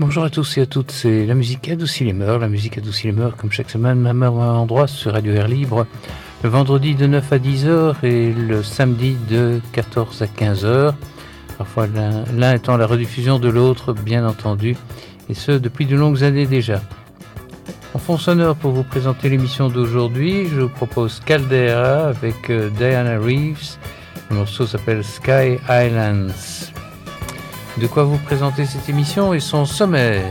Bonjour à tous et à toutes, c'est la musique adoucit les mœurs. La musique adoucit les mœurs, comme chaque semaine, même endroit sur Radio Air Libre, le vendredi de 9 à 10h et le samedi de 14 à 15h. Parfois l'un étant la rediffusion de l'autre, bien entendu, et ce depuis de longues années déjà. En fond sonore pour vous présenter l'émission d'aujourd'hui, je vous propose Caldera avec Diana Reeves. Le morceau s'appelle Sky Islands. De quoi vous présenter cette émission et son sommaire.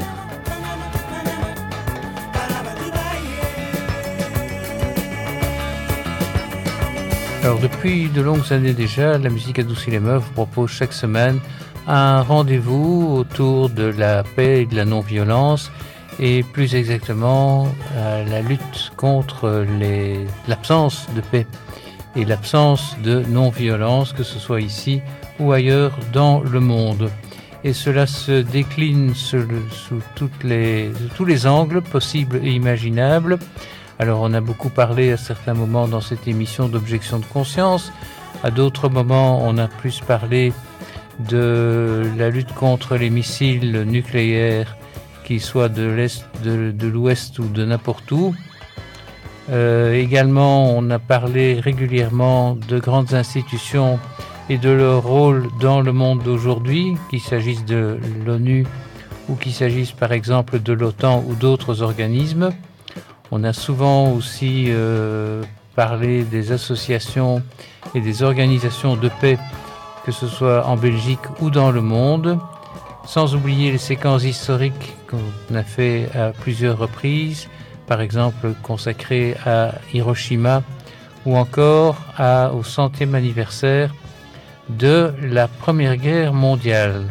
Alors depuis de longues années déjà, la musique adoucit les mœurs vous propose chaque semaine un rendez-vous autour de la paix et de la non-violence et plus exactement la lutte contre l'absence de paix et l'absence de non-violence, que ce soit ici ou ailleurs dans le monde. Et cela se décline sous tous les angles possibles et imaginables. Alors on a beaucoup parlé à certains moments dans cette émission d'objection de conscience, à d'autres moments on a plus parlé de la lutte contre les missiles nucléaires, qu'ils soient de l'Est, de l'Ouest ou de n'importe où. Également on a parlé régulièrement de grandes institutions et de leur rôle dans le monde d'aujourd'hui, qu'il s'agisse de l'ONU ou qu'il s'agisse par exemple de l'OTAN ou d'autres organismes. On a souvent aussi parlé des associations et des organisations de paix, que ce soit en Belgique ou dans le monde, sans oublier les séquences historiques qu'on a fait à plusieurs reprises, par exemple consacrées à Hiroshima ou encore au 100e anniversaire de la Première Guerre mondiale.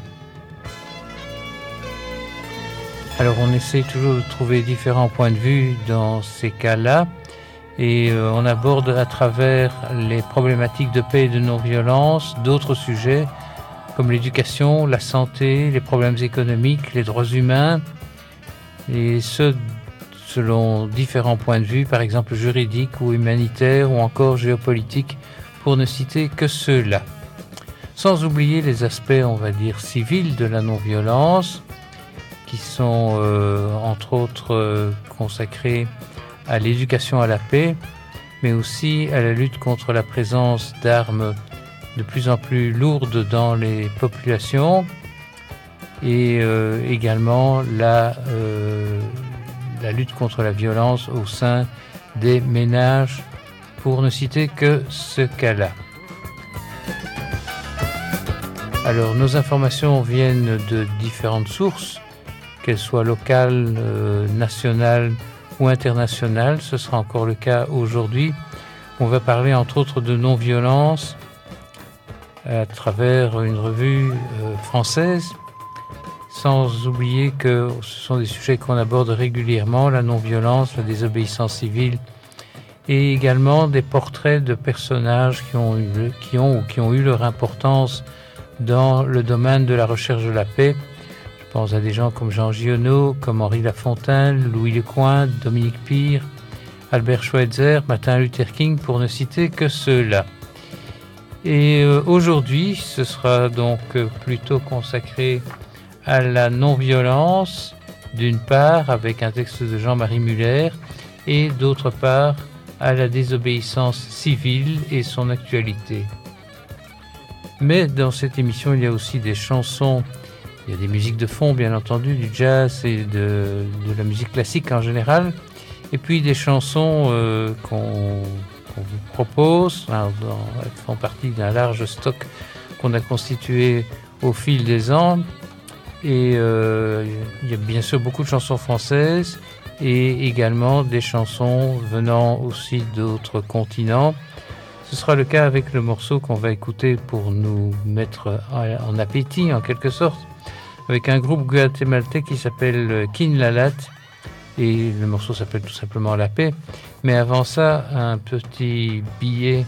Alors on essaie toujours de trouver différents points de vue dans ces cas-là et on aborde à travers les problématiques de paix et de non-violence d'autres sujets comme l'éducation, la santé, les problèmes économiques, les droits humains, et ce selon différents points de vue, par exemple juridiques ou humanitaires ou encore géopolitiques, pour ne citer que ceux-là. Sans oublier les aspects, on va dire, civils de la non-violence, qui sont entre autres consacrés à l'éducation à la paix, mais aussi à la lutte contre la présence d'armes de plus en plus lourdes dans les populations, et également la lutte contre la violence au sein des ménages, pour ne citer que ce cas-là. Alors, nos informations viennent de différentes sources, qu'elles soient locales, nationales ou internationales. Ce sera encore le cas aujourd'hui. On va parler entre autres de non-violence à travers une revue française, sans oublier que ce sont des sujets qu'on aborde régulièrement, la non-violence, la désobéissance civile, et également des portraits de personnages qui ont eu leur importance dans le domaine de la recherche de la paix. Je pense à des gens comme Jean Giono, comme Henri Lafontaine, Louis Lecointe, Dominique Pire, Albert Schweitzer, Martin Luther King, pour ne citer que ceux-là. Et aujourd'hui, ce sera donc plutôt consacré à la non-violence, d'une part, avec un texte de Jean-Marie Muller, et d'autre part, à la désobéissance civile et son actualité. Mais dans cette émission, il y a aussi des chansons, il y a des musiques de fond, bien entendu, du jazz et de la musique classique en général, et puis des chansons qu'on vous propose. Elles font partie d'un large stock qu'on a constitué au fil des ans. Et il y a bien sûr beaucoup de chansons françaises et également des chansons venant aussi d'autres continents. Ce sera le cas avec le morceau qu'on va écouter pour nous mettre en appétit en quelque sorte, avec un groupe guatémaltais qui s'appelle Kin Lalat, et le morceau s'appelle tout simplement La Paix. Mais avant ça, un petit billet,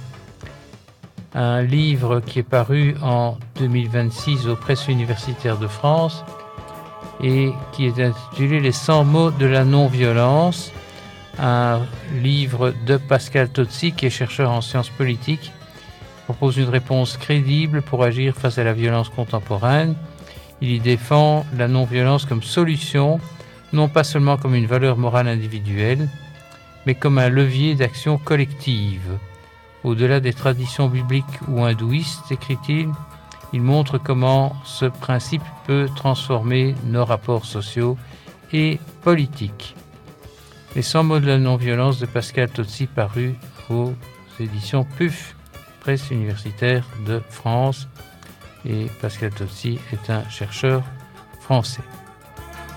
un livre qui est paru en 2026 aux Presses universitaires de France et qui est intitulé Les 100 mots de la non-violence, un livre de Pascal Tozzi, qui est chercheur en sciences politiques, propose une réponse crédible pour agir face à la violence contemporaine. Il y défend la non-violence comme solution, non pas seulement comme une valeur morale individuelle, mais comme un levier d'action collective. Au-delà des traditions bibliques ou hindouistes, écrit-il, il montre comment ce principe peut transformer nos rapports sociaux et politiques. Les 100 mots de la non-violence de Pascal Tozzi, paru aux éditions PUF, Presse universitaire de France. Et Pascal Tozzi est un chercheur français.